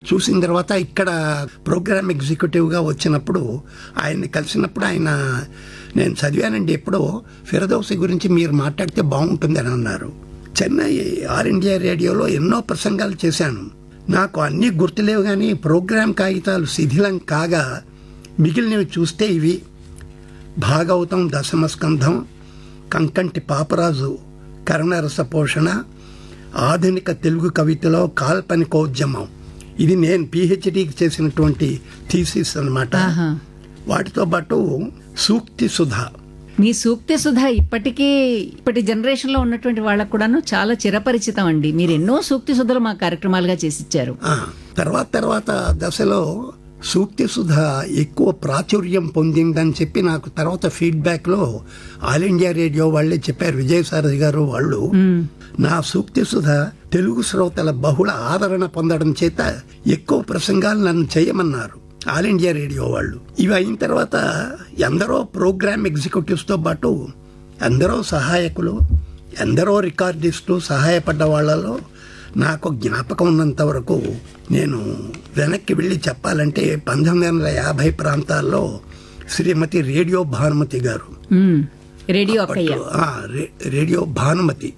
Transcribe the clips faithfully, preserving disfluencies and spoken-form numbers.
చూసిన తర్వాత ఇక్కడ ప్రోగ్రామ్ ఎగ్జిక్యూటివ్గా వచ్చినప్పుడు ఆయన్ని కలిసినప్పుడు ఆయన నేను చదివానండి ఎప్పుడో ఫిరదౌసి గురించి మీరు మాట్లాడితే బాగుంటుంది అని అన్నారు. చెన్నై ఆల్ ఇండియా రేడియోలో ఎన్నో ప్రసంగాలు చేశాను. నాకు అన్నీ గుర్తులేవు, కానీ ప్రోగ్రాం కాగితాలు శిథిలం కాగా మిగిలినవి చూస్తే ఇవి: భాగవతం దశమస్కంధం, కంకంటి పాపరాజు కరుణరస పోషణ, ఆధునిక తెలుగు కవితలో కాల్పనికోద్యమం. ఇది నేను పిహెచ్డికి చేసినటువంటి థీసిస్ అన్నమాట. వాటితో పాటు సూక్తి సుధ. మీ సూక్తి సుధ ఇప్పటికీ ఇప్పటి జనరేషన్ లో ఉన్నటువంటి వాళ్ళకు కూడాను చాలా చిరపరిచితం అండి. మీరు ఎన్నో సూక్తి సుధలు మా కార్యక్రమాలుగా చేసిచ్చారు. తర్వాత తర్వాత దశలో సూక్తి సుధ ఎక్కువ ప్రాచుర్యం పొందిందని చెప్పి నాకు తర్వాత ఫీడ్బ్యాక్ లో ఆల్ ఇండియా రేడియో వాళ్ళే చెప్పారు, విజయసారథి గారు వాళ్ళు. నా సూక్తి సుధ తెలుగు శ్రోతల బహుళ ఆదరణ పొందడం చేత ఎక్కువ ప్రసంగాలు నన్ను చేయమన్నారు ఆల్ ఇండియా రేడియో వాళ్ళు. ఇవి అయిన తర్వాత ఎందరో ప్రోగ్రామ్ ఎగ్జిక్యూటివ్స్తో పాటు ఎందరో సహాయకులు, ఎందరో రికార్డిస్టులు సహాయపడ్డ వాళ్ళలో నాకు జ్ఞాపకం ఉన్నంత వరకు నేను వెనక్కి వెళ్ళి చెప్పాలంటే పంతొమ్మిది వందల యాభై ప్రాంతాల్లో శ్రీమతి రేడియో భానుమతి గారు, radio radio Bhanumathi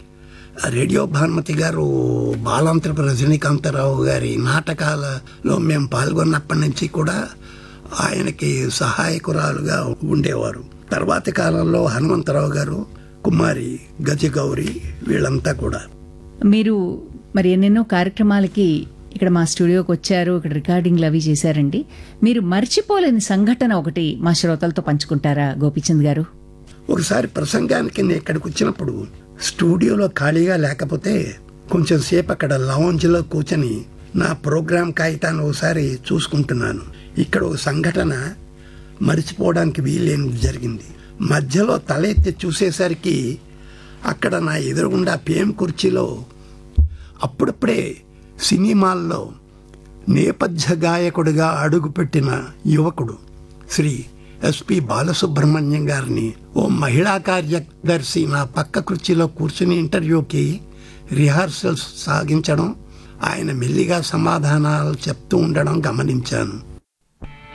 radio Bhanumathi గారు బాలాంతరపు రజనీకాంతరావు గారి నాటకాలలో మేము పాల్గొన్నప్పటి నుంచి కూడా ఆయనకి సహాయకురాలుగా ఉండేవారు. తర్వాతి కాలంలో హనుమంతరావు గారు, కుమారి గజగౌరి, వీళ్ళంతా కూడా. మీరు మరి ఎన్నెన్నో కార్యక్రమాలకి ఇక్కడ మా స్టూడియోకి వచ్చారు, ఇక్కడ రికార్డింగ్లు అవి చేశారండి. మీరు మర్చిపోలేని సంఘటన ఒకటి మా శ్రోతలతో పంచుకుంటారా గోపీచంద్ గారు? ఒకసారి ప్రసంగానికి నేను ఇక్కడికి వచ్చినప్పుడు స్టూడియోలో ఖాళీగా లేకపోతే కొంచెం సేపు అక్కడ లౌంజ్లో కూర్చొని నా ప్రోగ్రాం కాగితాన్ని ఒకసారి చూసుకుంటున్నాను. ఇక్కడ ఒక సంఘటన మర్చిపోవడానికి వీలేనిది జరిగింది. మధ్యలో తల ఎత్తి చూసేసరికి అక్కడ నా ఎదురుగుండా పేం కుర్చీలో అప్పుడప్పుడే సినిమాల్లో నేపథ్య గాయకుడిగా అడుగుపెట్టిన యువకుడు శ్రీ ఎస్పి బాలసుబ్రహ్మణ్యం గారిని ఓ మహిళా కార్యదర్శి నా పక్క కుర్చీలో కూర్చుని ఇంటర్వ్యూకి రిహార్సల్స్ సాగించడం, ఆయన మెల్లిగా సమాధానాలు చెప్తూ ఉండడం గమనించాను.